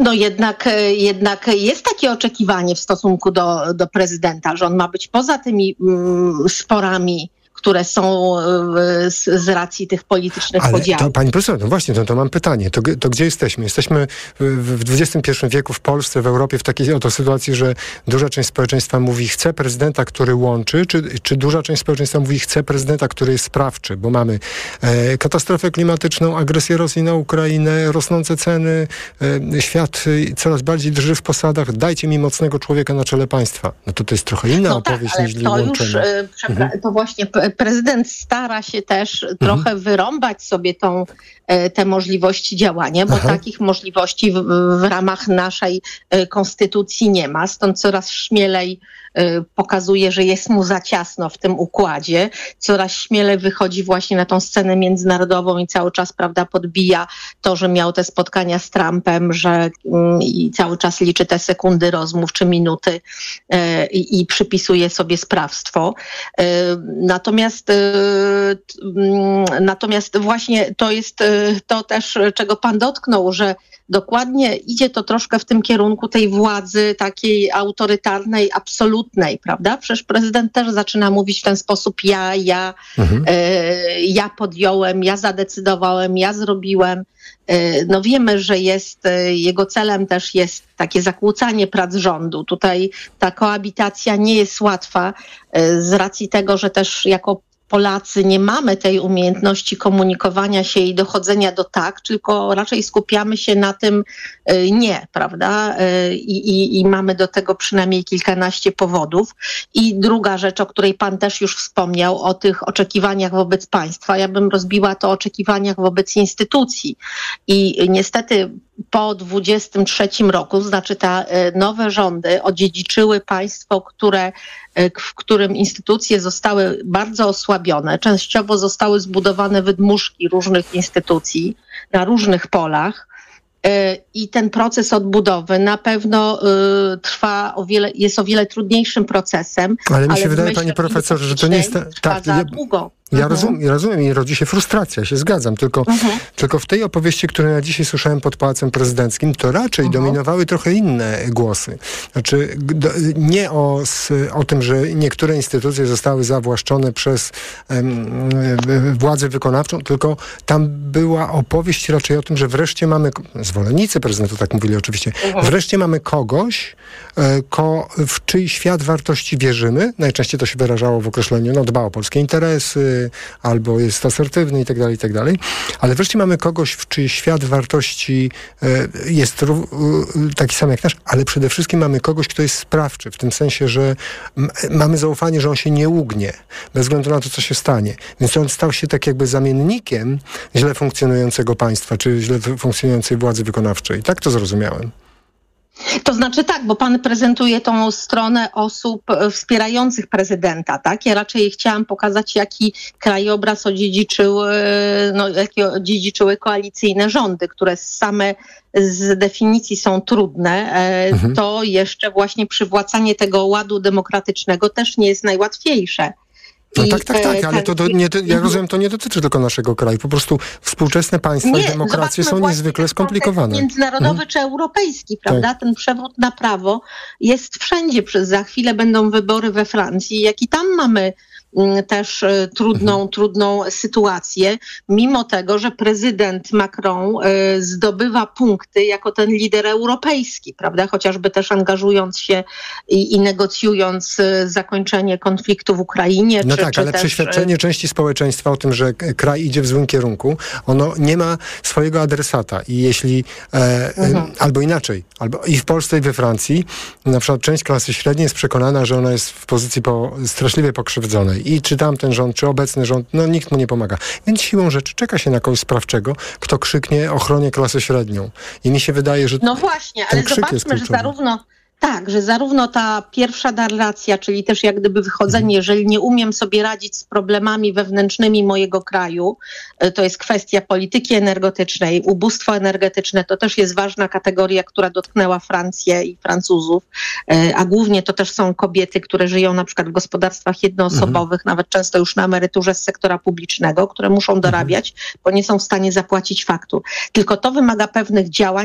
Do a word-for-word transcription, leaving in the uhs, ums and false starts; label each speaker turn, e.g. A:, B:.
A: No jednak, jednak jest takie oczekiwanie w stosunku do, do prezydenta, że on ma być poza tymi mm, sporami, które są z, z racji tych politycznych
B: Ale
A: podziałów.
B: To, pani profesor, no właśnie, to, to mam pytanie. To, to gdzie jesteśmy? Jesteśmy w, w dwudziestym pierwszym wieku w Polsce, w Europie w takiej oto sytuacji, że duża część społeczeństwa mówi, chce prezydenta, który łączy, czy, czy duża część społeczeństwa mówi, chce prezydenta, który jest sprawczy, bo mamy e, katastrofę klimatyczną, agresję Rosji na Ukrainę, rosnące ceny, e, świat e, coraz bardziej drży w posadach, dajcie mi mocnego człowieka na czele państwa. No to to jest trochę inna
A: no
B: opowieść
A: tak,
B: niż
A: to
B: łączenie.
A: Już, e, mhm. To właśnie prezydent stara się też mhm. trochę wyrąbać sobie tą, te możliwości działania, bo Aha. takich możliwości w, w ramach naszej konstytucji nie ma. Stąd coraz śmielej pokazuje, że jest mu za ciasno w tym układzie. Coraz śmielej wychodzi właśnie na tą scenę międzynarodową i cały czas, prawda, podbija to, że miał te spotkania z Trumpem, że i cały czas liczy te sekundy rozmów czy minuty i, i przypisuje sobie sprawstwo. Natomiast natomiast właśnie to jest to też, czego pan dotknął, że dokładnie idzie to troszkę w tym kierunku tej władzy takiej autorytarnej, absolutnej, prawda? Przecież prezydent też zaczyna mówić w ten sposób ja, ja, mhm. e, ja podjąłem, ja zadecydowałem, ja zrobiłem. E, no wiemy, że jest, e, jego celem też jest takie zakłócanie prac rządu. Tutaj ta koabitacja nie jest łatwa e, z racji tego, że też jako Polacy nie mamy tej umiejętności komunikowania się i dochodzenia do tak, tylko raczej skupiamy się na tym nie, prawda? I, i, i mamy do tego przynajmniej kilkanaście powodów. I druga rzecz, o której pan też już wspomniał, o tych oczekiwaniach wobec państwa. Ja bym rozbiła to o oczekiwaniach wobec instytucji. I niestety po dwudziestym trzecim roku, znaczy te nowe rządy odziedziczyły państwo, które, w którym instytucje zostały bardzo osłabione. Częściowo zostały zbudowane wydmuszki różnych instytucji na różnych polach. I ten proces odbudowy na pewno y, trwa o wiele, jest o wiele trudniejszym procesem.
B: Ale mi się ale wydaje, pani profesor, że to nie jest...
A: Tak, za długo.
B: Ja
A: mhm.
B: rozumiem, ja rozumiem i rodzi się frustracja, się zgadzam, tylko, mhm. tylko w tej opowieści, którą ja dzisiaj słyszałem pod Pałacem Prezydenckim, to raczej mhm. dominowały trochę inne głosy. Znaczy do, nie o, o tym, że niektóre instytucje zostały zawłaszczone przez um, władzę wykonawczą, tylko tam była opowieść raczej o tym, że wreszcie mamy, zwolennicy prezydenta tak mówili oczywiście, mhm. wreszcie mamy kogoś, ko, w czyj świat wartości wierzymy. Najczęściej to się wyrażało w określeniu, no dba o polskie interesy, albo jest asertywny i tak dalej, i tak dalej. Ale wreszcie mamy kogoś, w czyj świat wartości jest taki sam jak nasz, ale przede wszystkim mamy kogoś, kto jest sprawczy, w tym sensie, że mamy zaufanie, że on się nie ugnie, bez względu na to, co się stanie. Więc on stał się tak jakby zamiennikiem źle funkcjonującego państwa, czy źle funkcjonującej władzy wykonawczej. Tak to zrozumiałem.
A: To znaczy tak, bo pan prezentuje tą stronę osób wspierających prezydenta, tak? Ja raczej chciałam pokazać, jaki krajobraz odziedziczyły, no, jakie odziedziczyły koalicyjne rządy, które same z definicji są trudne. Mhm. To jeszcze właśnie przywłacanie tego ładu demokratycznego też nie jest najłatwiejsze.
B: No I, tak, tak, tak, ale to do, nie, ja rozumiem, to nie dotyczy tylko naszego kraju. Po prostu współczesne państwa nie, i demokracje są niezwykle skomplikowane.
A: Międzynarodowy hmm? czy europejski, prawda? Tak. Ten przewrót na prawo jest wszędzie. Za chwilę będą wybory we Francji, jak i tam mamy też trudną, mhm. trudną sytuację, mimo tego, że prezydent Macron y, zdobywa punkty jako ten lider europejski, prawda? Chociażby też angażując się i, i negocjując y, zakończenie konfliktu w Ukrainie.
B: No
A: czy,
B: tak,
A: czy
B: ale
A: też,
B: przeświadczenie y... części społeczeństwa o tym, że kraj idzie w złym kierunku, ono nie ma swojego adresata i jeśli e, mhm. albo inaczej, albo i w Polsce i we Francji, na przykład część klasy średniej jest przekonana, że ona jest w pozycji po, straszliwie pokrzywdzonej. I czy tamten rząd, czy obecny rząd, no nikt mu nie pomaga. Więc siłą rzeczy czeka się na kogoś sprawczego, kto krzyknie ochronię klasę średnią. I mi się wydaje, że
A: no właśnie, ale zobaczmy, że zarówno tak, że zarówno ta pierwsza narracja, czyli też jak gdyby wychodzenie, mhm. jeżeli nie umiem sobie radzić z problemami wewnętrznymi mojego kraju, to jest kwestia polityki energetycznej, ubóstwo energetyczne, to też jest ważna kategoria, która dotknęła Francję i Francuzów, a głównie to też są kobiety, które żyją na przykład w gospodarstwach jednoosobowych, mhm. nawet często już na emeryturze z sektora publicznego, które muszą dorabiać, mhm. bo nie są w stanie zapłacić faktur. Tylko to wymaga pewnych działań,